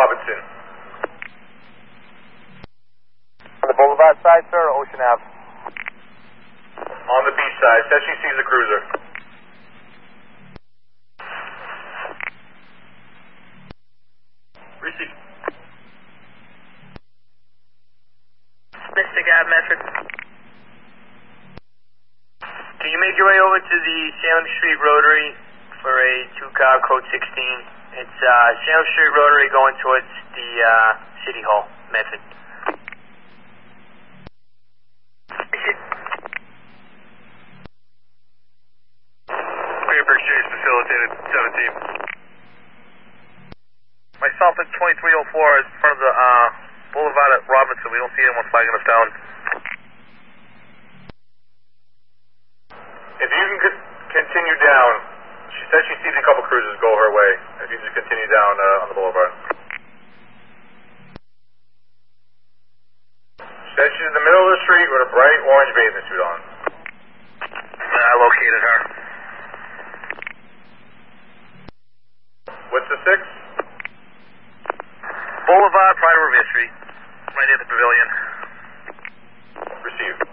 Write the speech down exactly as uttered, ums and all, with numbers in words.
Robinson. On the Boulevard side, sir, or Ocean Ave? On the beach side. Says she sees the cruiser. Receive. Mystic Ave, Medford. Can you make your way over to the Salem Street Rotary for a two-car code sixteen? It's uh, Salem Street Rotary going towards the uh, City Hall, Medford. Paper exchange facilitated, seventeen. Myself at twenty-three oh four is in front of the uh, Boulevard at Robinson. We don't see anyone flagging us down. If you can c- continue down, she says she sees a couple cruisers go her way. If you just continue down uh, on the boulevard. She says she's in the middle of the street with a bright orange bathing suit on. I located her. What's the six? Boulevard, Pride of Revere Street, right near the pavilion. Received.